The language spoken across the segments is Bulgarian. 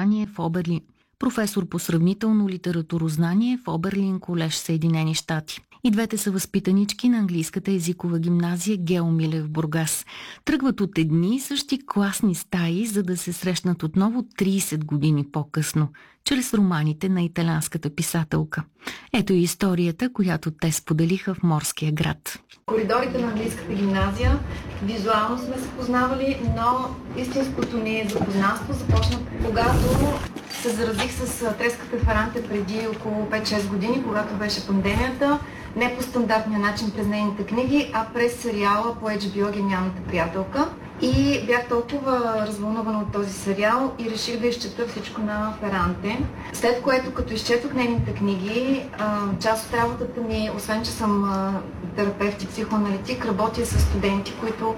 литературознание в Оберлин. Професор по сравнително литературознание в Оберлин колеж, Съединени щати. И двете са възпитанички на английската езикова гимназия Гео Миле в Бургас. Тръгват от едни и същи класни стаи, за да се срещнат отново 30 години по-късно, чрез романите на италианската писателка. Ето и историята, която те споделиха в Морския град. Коридорите на английската гимназия визуално сме се познавали, но истинското ни запознанство започна, когато се заразих с треската Феранте преди около 5-6 години, когато беше пандемията. Не по стандартния начин през нейните книги, а през сериала по HBO "Гениалната приятелка". И бях толкова развълнувана от този сериал и реших да изчета всичко на Феранте. След което, като изчетох нейните книги, част от работата ми, освен че съм терапевт и психоаналитик, работя с студенти, които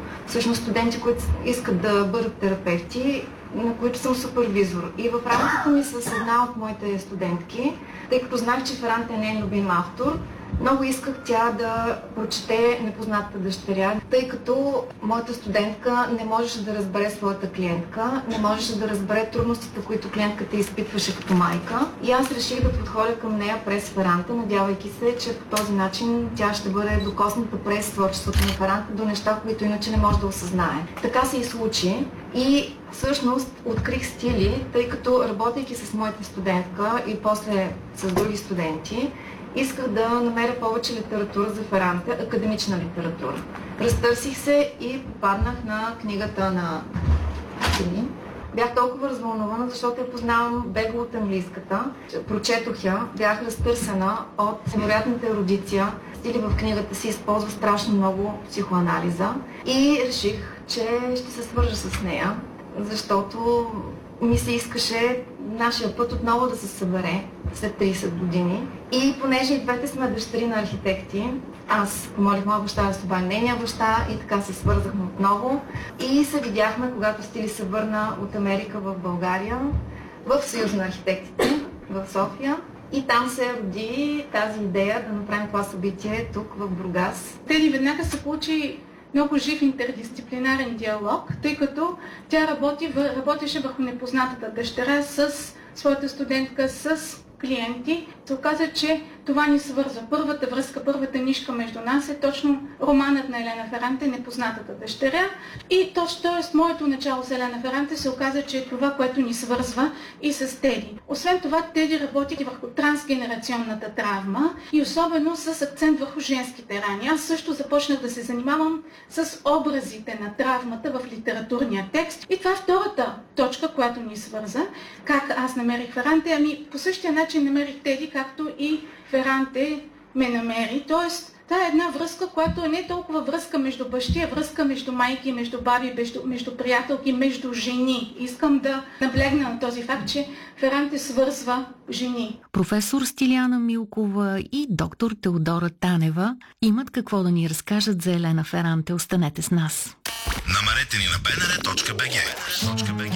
искат да бъдат терапевти, на които съм супервизор. И в работата ми с една от моите студентки, тъй като знах, че Феранте е нейн любим автор, много исках тя да прочете "Непознатата дъщеря", тъй като моята студентка не можеше да разбере своята клиентка, не можеше да разбере трудностите, които клиентката изпитваше като майка. И аз реших да подходя към нея през Феранте, надявайки се, че по този начин тя ще бъде докосната през творчеството на Феранте до неща, които иначе не може да осъзнае. Така се и случи. И всъщност открих стили, тъй като работейки с моята студентка и после с други студенти, исках да намеря повече литература за Феранте, академична литература. Разтърсих се и попаднах на книгата на Стили. Бях толкова развълнувана, защото я познавам бегло от английската. Прочетох я, бях разтърсена от невероятната ерудиция. Стили в книгата си използва страшно много психоанализа и реших, че ще се свържа с нея, защото ми се искаше нашия път отново да се събере след 30 години. И понеже и двете сме дъщери на архитекти, аз помолих моя баща да се обади нейния баща и така се свързахме отново. И се видяхме, когато Стили се върна от Америка в България, в Съюз на архитектите в София. И там се роди тази идея да направим това събитие тук в Бургас. Теди веднага се получи много жив интердисциплинарен диалог, тъй като тя работеше върху "Непознатата дъщеря" с своята студентка, с клиенти. Се оказа, че това ни свързва. Първата връзка, първата нишка между нас е точно романът на Елена Феранте "Непознатата дъщеря". И т.е. моето начало с Елена Феранте се оказа, че е това, което ни свързва и с Теди. Освен това, Теди работи върху трансгенерационната травма и особено с акцент върху женските рани. Аз също започнах да се занимавам с образите на травмата в литературния текст. И това е втората точка, която ни свърза. Как аз намерих Феранте? По същия начин намерих Теди, както и Феранте ме намери. Тоест, това е една връзка, която не е толкова връзка между бащи, а връзка между майки, между баби, между приятелки, между жени. Искам да наблегна на този факт, че Феранте свързва жени. Професор Стиляна Милкова и доктор Теодора Танева имат какво да ни разкажат за Елена Феранте. Останете с нас. Намерете ни на bnr.bg.